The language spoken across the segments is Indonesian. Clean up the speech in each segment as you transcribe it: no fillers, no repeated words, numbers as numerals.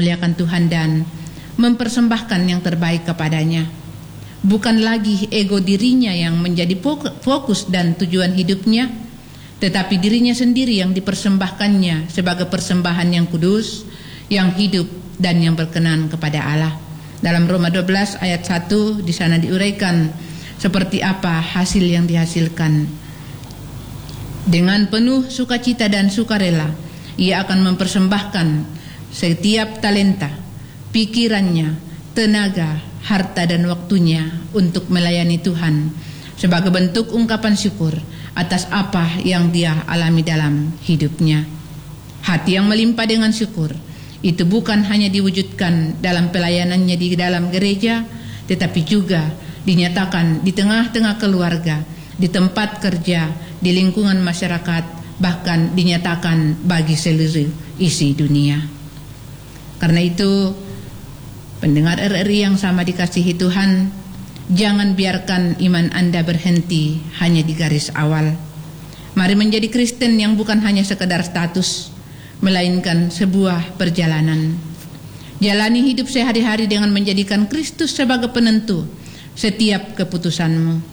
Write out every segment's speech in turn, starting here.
memuliakan Tuhan dan mempersembahkan yang terbaik kepadanya. Bukan lagi ego dirinya yang menjadi fokus dan tujuan hidupnya, tetapi dirinya sendiri yang dipersembahkannya sebagai persembahan yang kudus, yang hidup dan yang berkenan kepada Allah. Dalam Roma 12 ayat 1 di sana diuraikan seperti apa hasil yang dihasilkan. Dengan penuh sukacita dan sukarela, ia akan mempersembahkan setiap talenta, pikirannya, tenaga, harta dan waktunya untuk melayani Tuhan sebagai bentuk ungkapan syukur atas apa yang dia alami dalam hidupnya. Hati yang melimpah dengan syukur itu bukan hanya diwujudkan dalam pelayanannya di dalam gereja, tetapi juga dinyatakan di tengah-tengah keluarga, di tempat kerja, di lingkungan masyarakat, bahkan dinyatakan bagi seluruh isi dunia. Karena itu, pendengar RRI yang sama dikasihi Tuhan, jangan biarkan iman Anda berhenti hanya di garis awal. Mari menjadi Kristen yang bukan hanya sekedar status, melainkan sebuah perjalanan. Jalani hidup sehari-hari dengan menjadikan Kristus sebagai penentu setiap keputusanmu.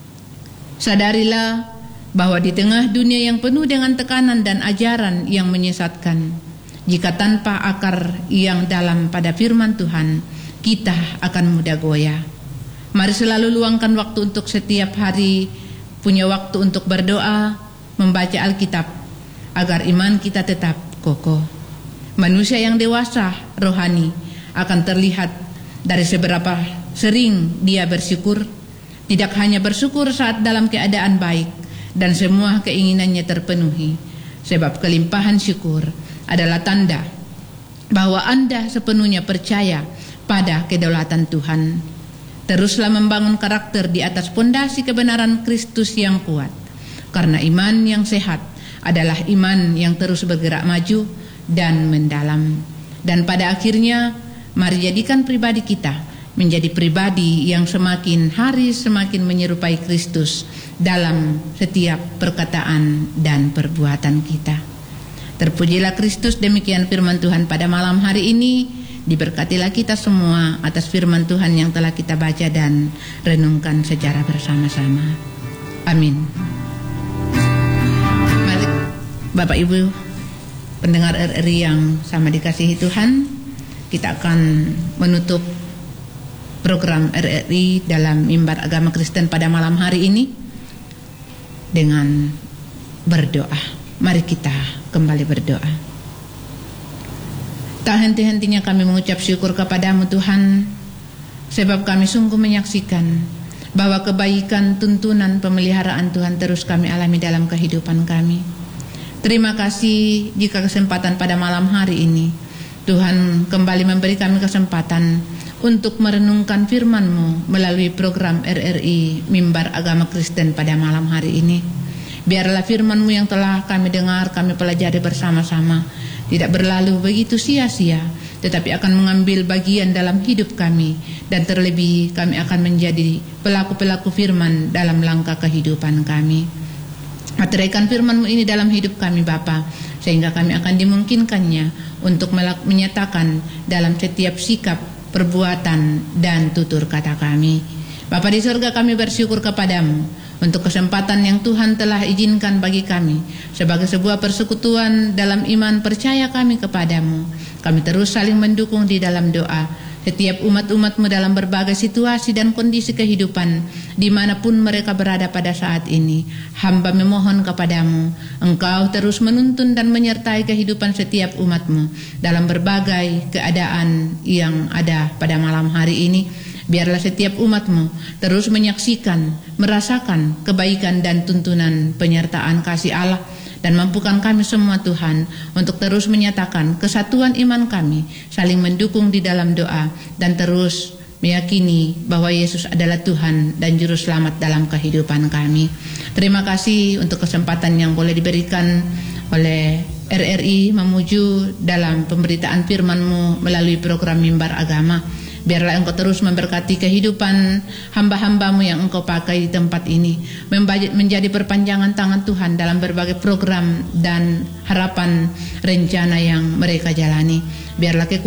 Sadarilah bahwa di tengah dunia yang penuh dengan tekanan dan ajaran yang menyesatkan, jika tanpa akar yang dalam pada firman Tuhan, kita akan mudah goyah. Mari selalu luangkan waktu untuk setiap hari, punya waktu untuk berdoa, membaca Alkitab, agar iman kita tetap kokoh. Manusia yang dewasa rohani akan terlihat dari seberapa sering dia bersyukur. Tidak hanya bersyukur saat dalam keadaan baik dan semua keinginannya terpenuhi, sebab kelimpahan syukur adalah tanda bahwa Anda sepenuhnya percaya pada kedaulatan Tuhan. Teruslah membangun karakter di atas pondasi kebenaran Kristus yang kuat, karena iman yang sehat adalah iman yang terus bergerak maju dan mendalam. Dan pada akhirnya, mari jadikan pribadi kita menjadi pribadi yang semakin hari semakin menyerupai Kristus dalam setiap perkataan dan perbuatan kita. Terpujilah Kristus. Demikian firman Tuhan pada malam hari ini. Diberkatilah kita semua atas firman Tuhan yang telah kita baca dan renungkan secara bersama-sama. Amin. Mari Bapak Ibu pendengar RRI yang sama dikasihi Tuhan, kita akan menutup program RRI dalam Mimbar Agama Kristen pada malam hari ini dengan berdoa. Mari kita kembali berdoa. Tak henti-hentinya kami mengucap syukur kepadamu Tuhan, sebab kami sungguh menyaksikan bahwa kebaikan, tuntunan, pemeliharaan Tuhan terus kami alami dalam kehidupan kami. Terima kasih jika kesempatan pada malam hari ini Tuhan kembali memberi kami kesempatan untuk merenungkan firman-Mu melalui program RRI Mimbar Agama Kristen pada malam hari ini. Biarlah firman-Mu yang telah kami dengar, kami pelajari bersama-sama, tidak berlalu begitu sia-sia, tetapi akan mengambil bagian dalam hidup kami, dan terlebih kami akan menjadi pelaku-pelaku firman dalam langkah kehidupan kami. Materaikan firman-Mu ini dalam hidup kami Bapa, sehingga kami akan dimungkinkannya untuk menyatakan dalam setiap sikap, perbuatan, dan tutur kata kami. Bapa di surga, kami bersyukur kepadamu untuk kesempatan yang Tuhan telah izinkan bagi kami sebagai sebuah persekutuan dalam iman percaya kami kepadamu. Kami terus saling mendukung di dalam doa setiap umat-umat-Mu dalam berbagai situasi dan kondisi kehidupan dimanapun mereka berada pada saat ini. Hamba memohon kepadamu, Engkau terus menuntun dan menyertai kehidupan setiap umat-Mu dalam berbagai keadaan yang ada pada malam hari ini. Biarlah setiap umat-Mu terus menyaksikan, merasakan kebaikan dan tuntunan penyertaan kasih Allah, dan mampukan kami semua Tuhan untuk terus menyatakan kesatuan iman kami, saling mendukung di dalam doa, dan terus meyakini bahwa Yesus adalah Tuhan dan Juru Selamat dalam kehidupan kami. Terima kasih untuk kesempatan yang boleh diberikan oleh RRI memuju dalam pemberitaan firman-Mu melalui program Mimbar Agama. Biarlah Engkau terus memberkati kehidupan hamba-hamba-Mu yang Engkau pakai di tempat ini, menjadi perpanjangan tangan Tuhan dalam berbagai program dan harapan rencana yang mereka jalani. Biarlah